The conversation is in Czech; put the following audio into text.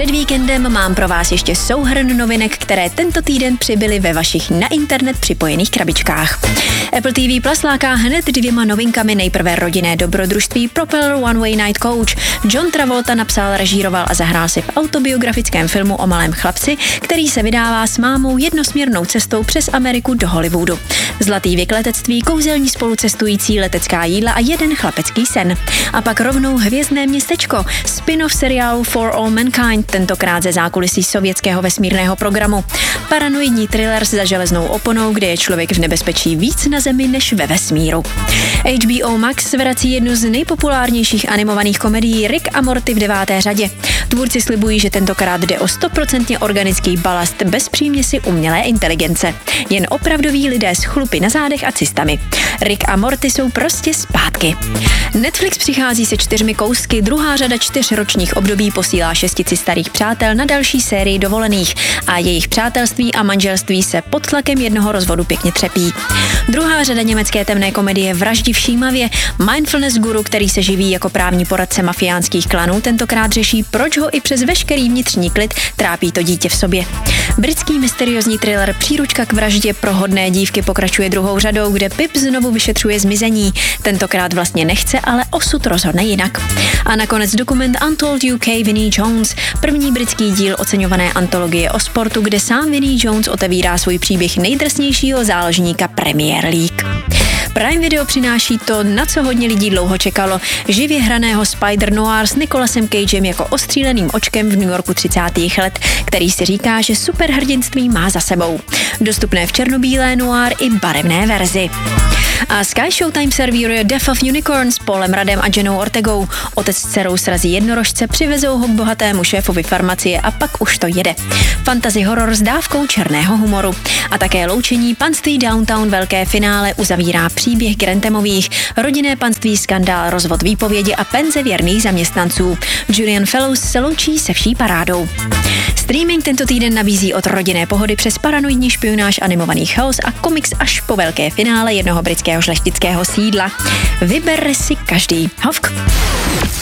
Před víkendem mám pro vás ještě souhrn novinek, které tento týden přibyly ve vašich na internet připojených krabičkách. Apple TV Plus láká hned 2 novinkami. Nejprve rodinné dobrodružství Propeller One Way Night Coach. John Travolta napsal, režíroval a zahrál si v autobiografickém filmu o malém chlapci, který se vydává s mámou jednosměrnou cestou přes Ameriku do Hollywoodu. Zlatý věk letectví, kouzelní spolucestující, letecká jídla a jeden chlapecký sen. A pak rovnou Hvězdné městečko, spin-off seriálu For All Mankind, tentokrát ze zákulisí sovětského vesmírného programu. Paranoidní thriller za železnou oponou, kde je člověk v nebezpečí víc na Zemi než ve vesmíru. HBO Max vrací jednu z nejpopulárnějších animovaných komedií Rick a Morty v 9. řadě. Tvůrci slibují, že tentokrát jde o 100% organický balast bez příměsi umělé inteligence. Jen opravdoví lidé s chlupy na zádech a cystami. Rick a Morty jsou prostě zpátky. Netflix přichází se 4 kousky, druhá řada 4 ročních období posílá 6 starých přátel na další sérii dovolených a jejich přátelství a manželství se pod tlakem jednoho rozvodu pěkně třepí. Druhá řada německé temné komedie Vraždi všímavě, mindfulness guru, který se živí jako právní poradce mafiánských klanů, tentokrát řeší, proč ho i přes veškerý vnitřní klid trápí to dítě v sobě. Britský mysteriózní thriller Příručka k vraždě pro hodné dívky pokračuje druhou řadou, kde Pip znovu vyšetřuje zmizení. Tentokrát vlastně nechce, ale osud rozhodne jinak. A nakonec dokument Untold UK Vinnie Jones, první britský díl oceňované antologie o sportu, kde sám Vinnie Jones otevírá svůj příběh nejdrsnějšího záložníka Premier League. Prime Video přináší to, na co hodně lidí dlouho čekalo, živě hraného Spider Noir s Nicolasem Cagem jako ostříleným očkem v New Yorku 30. let, který si říká, že superhrdinství má za sebou. Dostupné v černobílé noir i barevné verzi. A Sky Showtime servíruje Death of Unicorn s Paulem Radem a Jennou Ortegou. Otec s dcerou srazí jednorožce, přivezou ho k bohatému šéfovi farmacie a pak už to jede. Fantasy horor s dávkou černého humoru. A také loučení panství Downtown velké finále uzavírá příběh Granthemových, rodinné panství skandál, rozvod výpovědi a penze věrných zaměstnanců. Julian Fellows se loučí se vší parádou. Streaming tento týden nabízí od rodinné pohody přes paranoidní špionáž, animovaný chaos a komiks až po velké finále jednoho britského šlechtického sídla. Vyber si každý. Hovk.